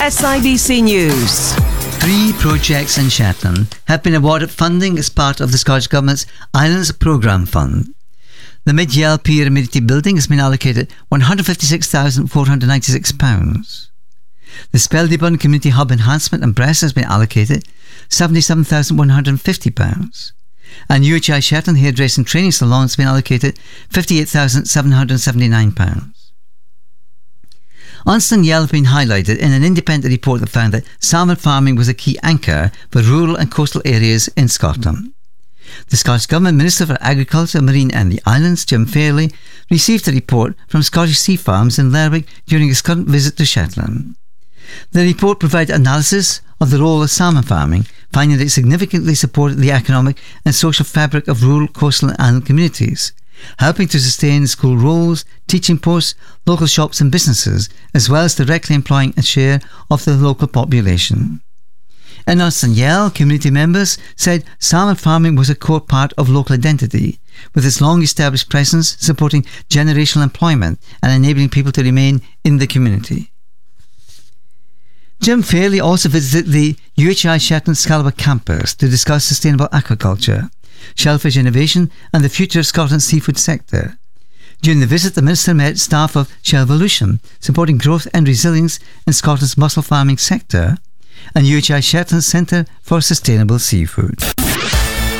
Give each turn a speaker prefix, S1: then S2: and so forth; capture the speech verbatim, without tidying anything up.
S1: S I B C News.
S2: Three projects in Shetland have been awarded funding as part of the Scottish Government's Islands Programme Fund. The Mid-Yell Pier Amenity Building has been allocated one hundred fifty-six thousand four hundred ninety-six pounds. The Speldeburn Community Hub Enhancement in Brest has been allocated seventy-seven thousand one hundred fifty pounds. And U H I Shetland Hairdressing Training Salon has been allocated fifty-eight thousand seven hundred seventy-nine pounds. Onston Yell have been highlighted in an independent report that found that salmon farming was a key anchor for rural and coastal areas in Scotland. The Scottish Government Minister for Agriculture, Marine and the Islands, Jim Fairley, received a report from Scottish Sea Farms in Lerwick during his current visit to Shetland. The report provided analysis of the role of salmon farming, finding that it significantly supported the economic and social fabric of rural, coastal and island communities, helping to sustain school roles, teaching posts, local shops and businesses, as well as directly employing a share of the local population. In Onston Yell, community members said salmon farming was a core part of local identity, with its long-established presence supporting generational employment and enabling people to remain in the community. Jim Fairley also visited the U H I Shetland Scalaba campus to discuss sustainable aquaculture, shellfish innovation and the future of Scotland's seafood sector. During the visit, the Minister met staff of Shellvolution, supporting growth and resilience in Scotland's mussel farming sector, and U H I Shetland Centre for Sustainable Seafood.